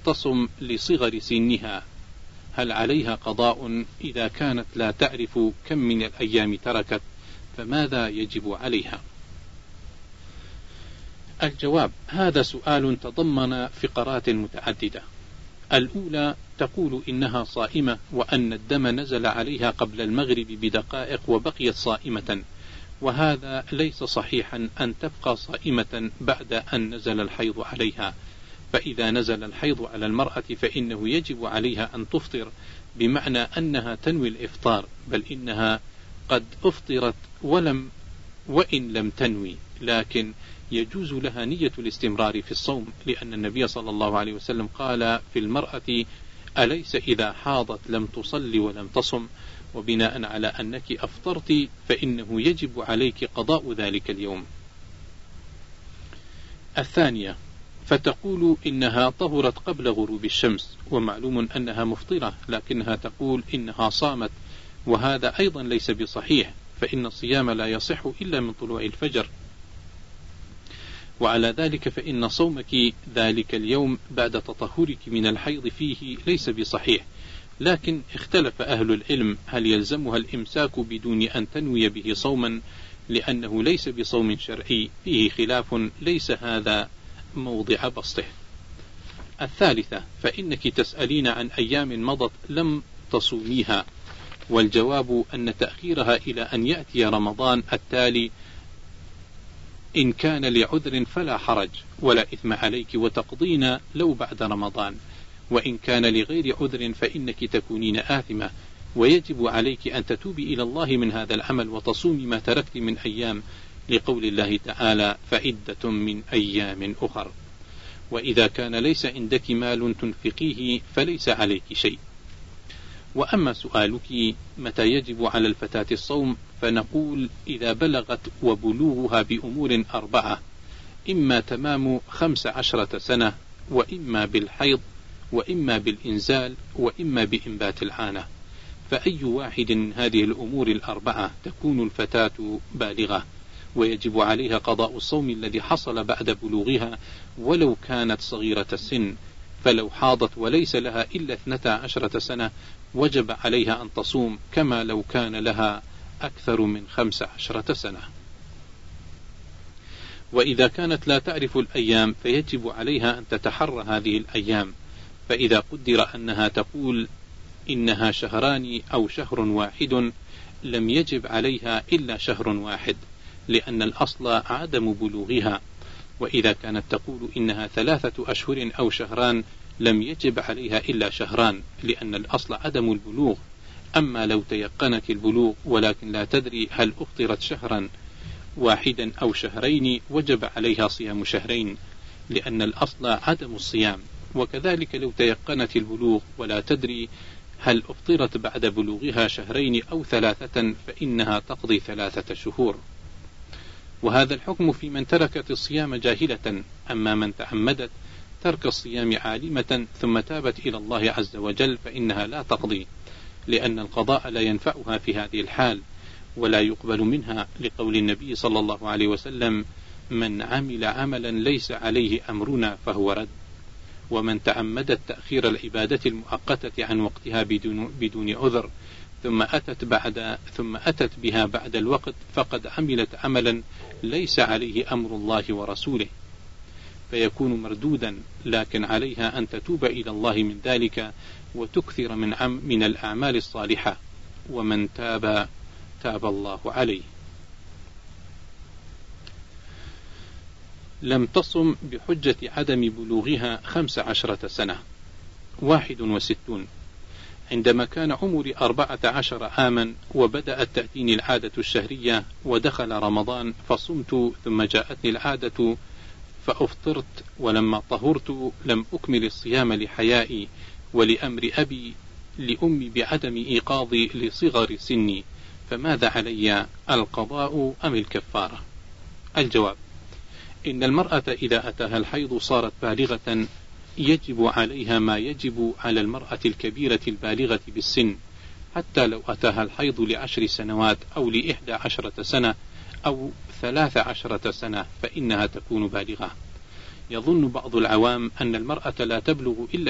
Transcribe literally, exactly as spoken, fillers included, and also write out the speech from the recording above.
تصم لصغر سنها، هل عليها قضاء إذا كانت لا تعرف كم من الأيام تركت؟ فماذا يجب عليها؟ الجواب: هذا سؤال تضمن فقرات متعددة. الأولى تقول إنها صائمة وأن الدم نزل عليها قبل المغرب بدقائق وبقيت صائمة، وهذا ليس صحيحا أن تبقى صائمة بعد أن نزل الحيض عليها. فإذا نزل الحيض على المرأة فإنه يجب عليها أن تفطر، بمعنى أنها تنوي الإفطار، بل إنها قد أفطرت ولم وإن لم تنوي، لكن يجوز لها نية الاستمرار في الصوم، لأن النبي صلى الله عليه وسلم قال في المرأة: أليس إذا حاضت لم تصلي ولم تصم؟ وبناء على أنك أفطرت فإنه يجب عليك قضاء ذلك اليوم. الثانية فتقول إنها طهرت قبل غروب الشمس، ومعلوم أنها مفطرة، لكنها تقول إنها صامت، وهذا أيضا ليس بصحيح، فإن الصيام لا يصح إلا من طلوع الفجر، وعلى ذلك فإن صومك ذلك اليوم بعد تطهرك من الحيض فيه ليس بصحيح. لكن اختلف أهل العلم هل يلزمها الإمساك بدون أن تنوي به صوما، لأنه ليس بصوم شرعي، فيه خلاف ليس هذا موضع بسطه. الثالثة فإنك تسألين عن أيام مضت لم تصوميها، والجواب أن تأخيرها إلى أن يأتي رمضان التالي إن كان لعذر فلا حرج ولا إثم عليك، وتقضين لو بعد رمضان، وإن كان لغير عذر فإنك تكونين آثمة، ويجب عليك أن تتوبي إلى الله من هذا العمل وتصومي ما تركت من أيام، لقول الله تعالى: فعدة من أيام أخر. وإذا كان ليس عندك مال تنفقيه فليس عليك شيء. وأما سؤالك متى يجب على الفتاة الصوم، فنقول: إذا بلغت، وبلوغها بأمور أربعة: إما تمام خمس عشرة سنة، وإما بالحيض، وإما بالإنزال، وإما بإنبات العانة. فأي واحد من هذه الأمور الأربعة تكون الفتاة بالغة، ويجب عليها قضاء الصوم الذي حصل بعد بلوغها ولو كانت صغيرة السن. فلو حاضت وليس لها إلا اثنتا عشرة سنة وجب عليها أن تصوم، كما لو كان لها أكثر من خمس عشرة سنة. وإذا كانت لا تعرف الأيام فيجب عليها أن تتحرى هذه الأيام، فإذا قدر أنها تقول إنها شهران أو شهر واحد لم يجب عليها إلا شهر واحد، لأن الأصل عدم بلوغها. وإذا كانت تقول إنها ثلاثة أشهر أو شهران لم يجب عليها إلا شهران، لأن الأصل عدم البلوغ. أما لو تيقنت البلوغ ولكن لا تدري هل أفطرت شهرا واحدا أو شهرين وجب عليها صيام شهرين، لأن الأصل عدم الصيام. وكذلك لو تيقنت البلوغ ولا تدري هل أفطرت بعد بلوغها شهرين أو ثلاثة فإنها تقضي ثلاثة شهور. وهذا الحكم في من تركت الصيام جاهلة. أما من تعمدت ترك الصيام عالمة ثم تابت إلى الله عز وجل فإنها لا تقضي، لأن القضاء لا ينفعها في هذه الحال ولا يقبل منها، لقول النبي صلى الله عليه وسلم: من عمل عملا ليس عليه أمرنا فهو رد. ومن تعمدت تأخير العبادة المؤقتة عن وقتها بدون, بدون عذر ثم أتت, بعد ثم أتت بها بعد الوقت فقد عملت عملا ليس عليه أمر الله ورسوله، فيكون مردودا. لكن عليها أن تتوب إلى الله من ذلك وتكثر من, عم من الأعمال الصالحة، ومن تاب تاب الله عليه. لم تصم بحجة عدم بلوغها خمس عشرة سنة. واحد وستون: عندما كان عمري أربعة عشر عاما وبدأت تأتيني العادة الشهرية ودخل رمضان فصمت، ثم جاءتني العادة فأفطرت، ولما طهرت لم أكمل الصيام لحيائي ولأمر أبي لأمي بعدم إيقاظي لصغر سني، فماذا علي، القضاء أم الكفارة؟ الجواب: إن المرأة إذا أتاها الحيض صارت بالغة يجب عليها ما يجب على المرأة الكبيرة البالغة بالسن، حتى لو أتاها الحيض لعشر سنوات أو لإحدى عشرة سنة أو ثلاث عشرة سنة فإنها تكون بالغة. يظن بعض العوام أن المرأة لا تبلغ إلا